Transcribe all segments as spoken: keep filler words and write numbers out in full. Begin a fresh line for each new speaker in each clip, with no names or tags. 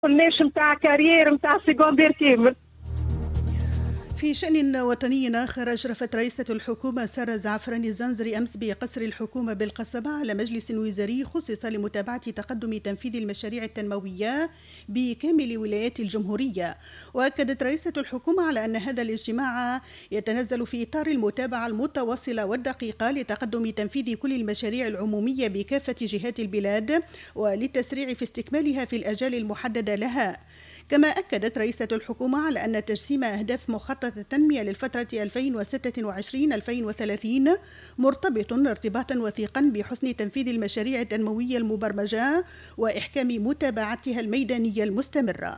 كلش متاع كارير متاع سيكوندير كامل.
في شأن وطني آخر، أشرفت رئيسة الحكومة سارة زعفراني الزنزري أمس بقصر الحكومة بالقصبة على مجلس وزاري خصص لمتابعة تقدم تنفيذ المشاريع التنموية بكامل ولايات الجمهورية. وأكدت رئيسة الحكومة على أن هذا الاجتماع يتنزل في إطار المتابعة المتواصلة والدقيقة لتقدم تنفيذ كل المشاريع العمومية بكافة جهات البلاد وللتسريع في استكمالها في الأجال المحددة لها. كما أكدت رئيسة الحكومة على أن تجسيم أهداف مخطط التنمية للفترة ألفين وستة وعشرين ألفين وثلاثين مرتبط ارتباطا وثيقا بحسن تنفيذ المشاريع التنموية المبرمجة وإحكام متابعتها الميدانية المستمرة.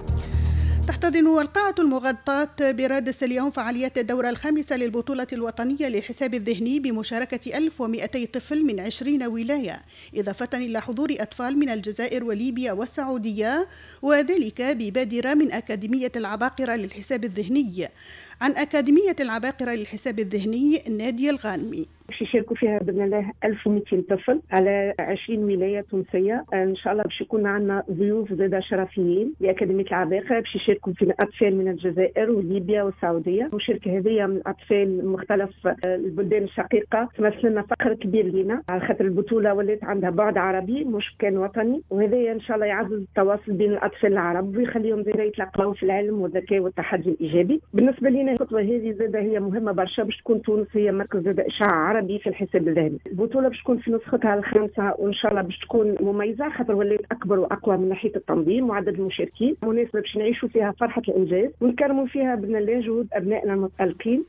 تحتضن القاعة المغطاة برادس اليوم فعاليات الدورة الخامسة للبطولة الوطنية للحساب الذهني بمشاركة ألف ومئتي طفل من عشرين ولاية، إضافة إلى حضور أطفال من الجزائر وليبيا والسعودية، وذلك ببادرة من أكاديمية العباقرة للحساب الذهني. عن أكاديمية العباقرة للحساب الذهني نادية الغانمي:
باش يشاركوا فيها باذن الله ألف ومئتين طفل على عشرين ولايه تونسيه. ان شاء الله باش يكون عندنا ضيوف زاده شرفيين لاكاديميه العباقره باش يشاركوا فينا اطفال من الجزائر وليبيا والسعوديه. المشاركه هذه من اطفال مختلف البلدان الشقيقه تمثل لنا فخر كبير لنا، على خاطر البطوله ولات عندها بعد عربي مش كان وطني، وهذا ان شاء الله يعزز التواصل بين الاطفال العرب ويخليهم زاده يتلقاو في العلم والذكاء والتحدي الايجابي. بالنسبه لنا الخطوه هذه زاده هي مهمه برشا باش تكون تونس هي مركز زاده اشعاع عربي في الحساب الذهني. البطوله باش تكون في نسختها الخامسه وان شاء الله باش تكون مميزه خاطر ولات اكبر واقوى من ناحيه التنظيم وعدد المشاركين، مناسبه باش نعيشوا فيها فرحه الانجاز ونكرموا فيها باذن الله جهود ابنائنا المتالقين.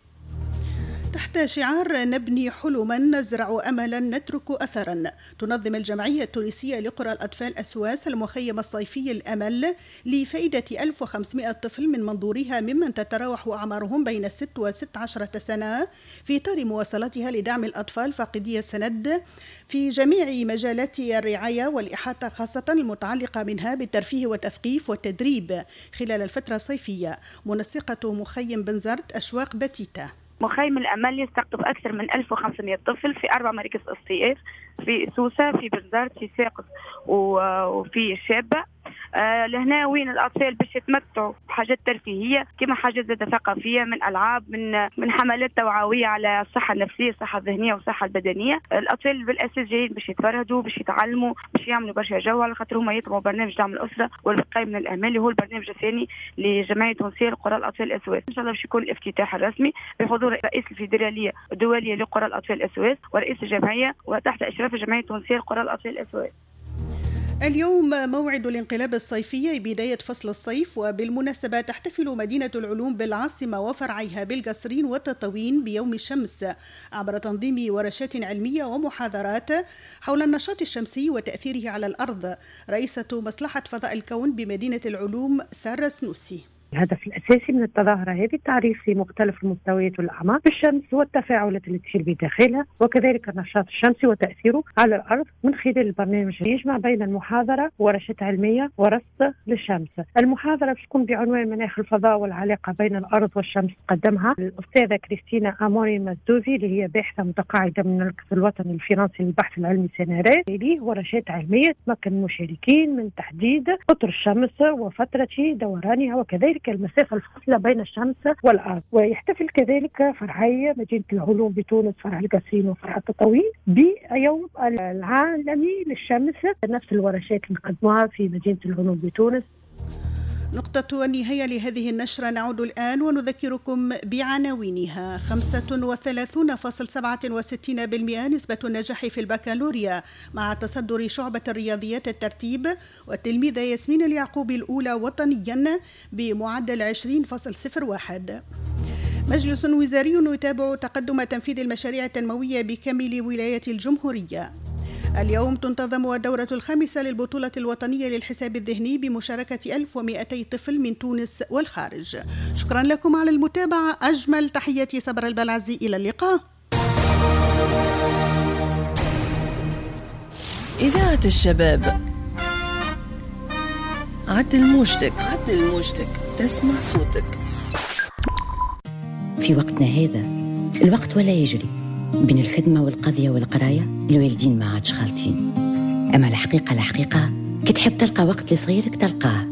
تحت شعار نبني حلما نزرع أملا نترك أثرا، تنظم الجمعية التونسية لقرى الأطفال أسواس المخيم الصيفي الأمل لفائدة ألف وخمسمئة طفل من منظورها ممن تتراوح أعمارهم بين الست وست عشرة سنة، في إطار مواصلتها لدعم الأطفال فاقدي السند في جميع مجالات الرعاية والإحاطة، خاصة المتعلقة منها بالترفيه والتثقيف والتدريب خلال الفترة الصيفية. منسقة مخيم بنزرت أشواق بتيتا:
مخيم الأمل يستقطب أكثر من ألف وخمسمئة طفل في أربع مراكز اصطياف، في سوسة، في بنزرت، في ساقس وفي الشابة. آه لهنا وين الأطفال باش يتمتعوا بحاجات ترفيهية كما حاجات زادة ثقافية، من ألعاب، من من حملات توعوية على الصحة النفسية، الصحة الذهنية والصحة البدنية. الأطفال بالأساس جايين باش يتفرهدوا، باش يتعلموا، باش يعملوا برشا جو، على خاطر هما يتبعوا برنامج دعم الأسرة والوقاية من الأهمال اللي هو البرنامج الثاني لجمعية تونسية لقرى الأطفال الأسواس. إن شاء الله باش يكون الافتتاح الرسمي بحضور رئيس الفيدرالية الدولية لقرى الأطفال الأسواس ورئيس الجمعية وتحت إشراف الجمعية التونسية لقرى الأطفال الأسواس.
اليوم موعد الانقلاب الصيفي، بداية فصل الصيف، وبالمناسبة تحتفل مدينة العلوم بالعاصمة وفرعيها بالقصرين والتطاوين بيوم الشمس عبر تنظيم ورشات علمية ومحاضرات حول النشاط الشمسي وتأثيره على الأرض. رئيسة مصلحة فضاء الكون بمدينة العلوم سارة سنوسي:
الهدف الأساسي من التظاهرة هذه تعريف في مختلف المستويات والأعماق بالشمس والتفاعلات التي تسير بداخلها، وكذلك النشاط الشمسي وتأثيره على الأرض من خلال البرنامج اللي يجمع بين المحاضرة ورشة علمية ورصد للشمس. المحاضرة بتكون بعنوان مناخ الفضاء والعلاقة بين الأرض والشمس، قدمها الأستاذة كريستينا أموري مزدوفي اللي هي باحثة متقاعدة من المركز الوطني الفرنسي للبحث العلمي سنارات. ليه ورشات علمية تمكن المشاركين من تحديد قطر الشمس وفترة دورانها وكذلك المسافة الفاصلة بين الشمس والأرض. ويحتفل كذلك فرعي مدينة العلوم بتونس فرع القصرين وفرع التطاوين بيوم العالمي للشمس، نفس الورشات اللي قدموها في مدينة العلوم بتونس.
نقطة النهاية لهذه النشرة. نعود الآن ونذكركم بعناوينها: خمسة وثلاثين فاصلة سبعة وستين بالمئة نسبة النجاح في البكالوريا مع تصدر شعبة الرياضيات الترتيب، والتلميذة ياسمين اليعقوبي الأولى وطنيا بمعدل عشرين فاصلة صفر واحد. مجلس وزاري يتابع تقدم تنفيذ المشاريع التنموية بكامل ولايات الجمهورية. اليوم تنتظم الدورة الخامسة للبطولة الوطنية للحساب الذهني بمشاركة ألف ومئتي طفل من تونس والخارج. شكرا لكم على المتابعة. أجمل تحياتي صبر البلعزي، إلى اللقاء.
إذاعة الشباب، عدل موجتك، عدل موجتك، تسمع صوتك.
في وقتنا هذا الوقت ولا يجري بين الخدمة والقضية والقراية، الوالدين ما عادش خالطين. أما الحقيقة الحقيقة كي تحب تلقى وقت لصغيرك تلقاه،